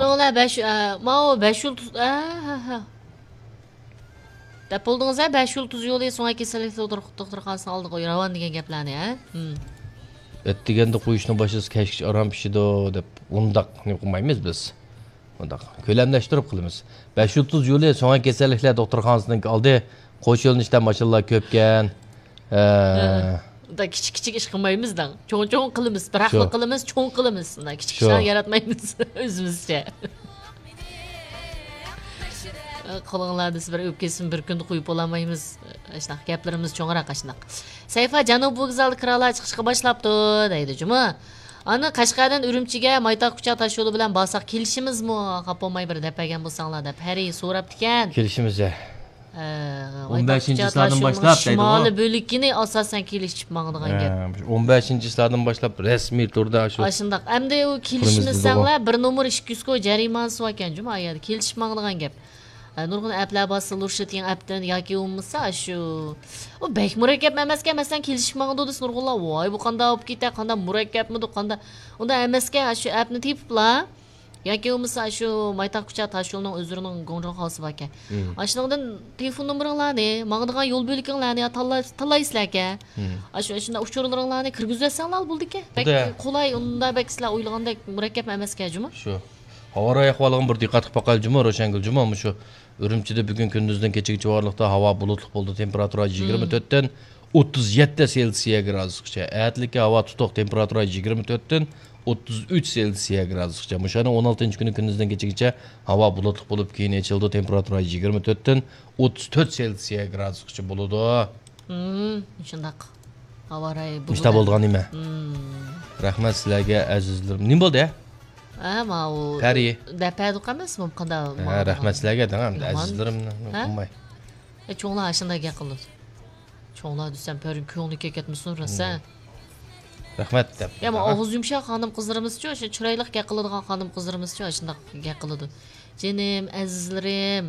Qaranglar 5 mao 5 yil deb bo'ldingiz 5 yil tuz yo'li so'ng kasallik doktorxonasiga oldi qo'y ravon degan gaplarni Ettigende qo'yishni başız keşkiş aram pişidi deb undaq ne qilmaymiz biz. Undaq ko'lamlashtirib qilamiz. 530 yo'li so'ng kasalliklar doktorxonasidan oldi qo'shilni ishdan mashallah ko'pkan. Da kichik ish qilmaymiz da. Cho'ng qilamiz, biraqli qilamiz, cho'ng qilamiz. Unda kichik ishlar yaratmaymiz o'zimizcha. Qo'linglarda bir o'pkesin bir kun qo'yib olamaymiz. Shunaqa gaplarimiz cho'ngroq shunaqa. Sayfa Janub vokzali kiralar chiqishga boshlabdi deydi Juma. Ani Qashqardan Urumchiga Maytaqqucha tosh yo'li bilan borsak kelishimizmi? Qapolmay bir depagan bo'lsanglar deb Pari so'rabdi ekan. Kelishimiz. 15-yillardan boshlab deydi. Shimoliy bo'likini asosan kelishib mangdigan gap. 15-yillardan boshlab rasmiy turda shu. Shundaq. Endi u kelishmizsanglar bir nomer 200 ko jarimasi bor ekan Juma, agar kelishib mangdigan gap. Nurg'un applar bosilurishgan appdan yoki bo'lmasa shu u bek murakkab emasga masalan kelishmag'di desa nurg'unlar voy bu qanday olib ketadi qanday murakkabmidi qanday unda emasga shu appni tepiblar yoki bo'lmasa shu Maytaqqucha tosh yo'lining o'zining go'ngjon xosi bor ekan ashundan telefon nomeringlarni mangdigan yo'l bo'likinglarni tanlaysizlar ekan shunda uchurlaringlarni kirgizsanglar bo'ldi ekan bek qulay unda bek sizlar o'ylagandek murakkab emasga Juma shu havo ahvoliga bir diqqat qilib boqaylik Juma Ro'shangul Juma shu Ürümçide bugün gündüzden keçeki civarlıkta hava bulutlu oldu. Temperatura 24'ten 37 Celsius gradusgacha. Ertlikka hava tutuq temperatura 24'ten 33 Celsius gradusgacha. Muşanın 16-günü gündüzden keçekicha hava bulutlu bulup keyin açıldı. Temperatura 24'ten 34 Celsius gradusgacha buludu. Şundaq. Hava rayı buludu. İşte bolduğan nime? Rahmet sizlerge azizlerim. Nim boldu ya? Ama o Pari. Depadu emasmi bu qanday? Rahmat sizlarga degam azizlarimni qo'ymay. Cho'nglar ashunday qiladi. Cho'nglar desam pari ko'ngli ketmasin rosa. Rahmat deb. Ama og'iz yumshoq xonim qizlarimiz-chi, o'sha chiroyli qiladigan xonim qizlarimiz-chi shunday qiladi. Jinim, azizlarim.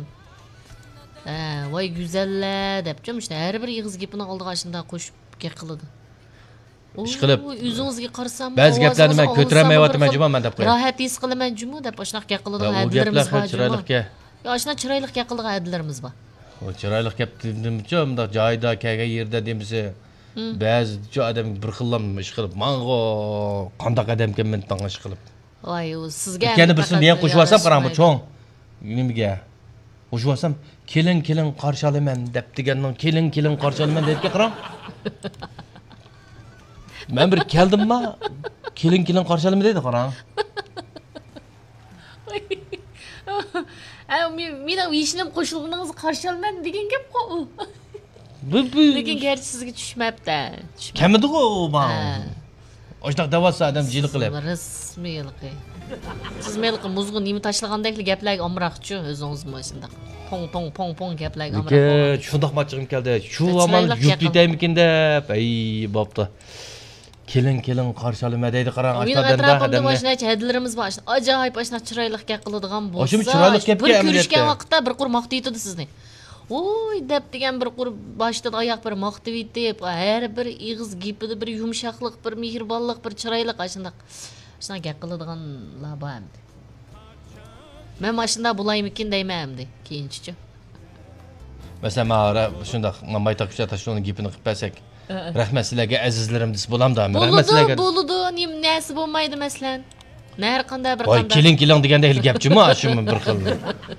Voy go'zallar deb-chi, işte har bir yig'iz gapini oldiga shunday qo'shib qiladi. ish qilib o'zingizga qarasam ba'zi gaplarni men ko'tarolmayapman Juma men deb qo'yaman. Rohat his qilaman Juma deb shunaqa qiladigan adlarimiz bor. Chiroyliqga. Yo, shunaqa chiroyliqga qiladigan adlarimiz bor. O chiroyliq gap dedimchi, unda joyda, kelgan yerda demisi, ba'zi odam bir xillam ish qilib, menga qanday odamga men tanlash qilib. Voy, u sizga yana bir so'm men qo'shib olsam, qarang bu cho'ng. Nimaga? Qo'shib olsam, kelin qarshi olaman deb degandan kelin qarshi olaman deb qarang. Ben bir keldim mi? Kelin qarshi olaman deydi qarang. Meni ishnim qo'shilganingizni qarshi olaman degan gap-ku. Lekin gerçi sizga tushmabdi. Kamidi-ku men. Oshdoq davasa odam jili qilib. Rasmiylik. Siz meni muzg'un nima tashlagandekli gaplarga omroqchi o'zingizmi shunday. Pong gaplarga omroq. Lekin shundoq machig'im keldi. Shu amal yurt deymikin deb, ay bo'pti. Kelin qarshi olaman deydi qarang ashtadan odamlar. Mashina hadlarimiz bor. Ajoyib ashna chiroyliqga qiladigan bo'lsa. Oshim chiroyliq gapga bir ko'rishgan vaqtda bir qur maqtaydi sizni. Oy deb degan bir qur boshdan oyoq bir maqtaydi. Har bir ig'iz gapida bir yumshoqlik, bir mehribonlik, bir chiroylik ashunday. Shunday gap qiladiganlar bor endi. Men mashina bo'laymikin deyman-di keyinchi. Masalan, men shunday Maytaqqucha tashloning gapini qilib bersak, rahmat sizlarga azizlarim deb bo'lamda. Rahmat sizlarga. Bo'ladi, nasi bo'lmaydi masalan. Har qanday bir qanday. Voy kelin deganda gapchimi, ashumi bir xil.